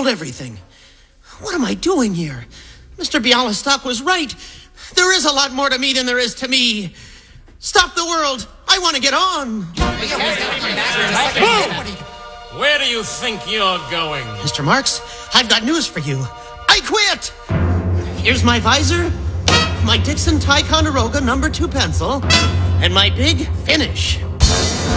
everything. What am I doing here? Mr. Bialystok was right. There is a lot more to me than there is to me. Stop the world. I want to get on. Where do you think you're going? Mr. Marks, I've got news for you. I quit. Here's my visor, my Dixon Ticonderoga No. 2 pencil, and my big finish.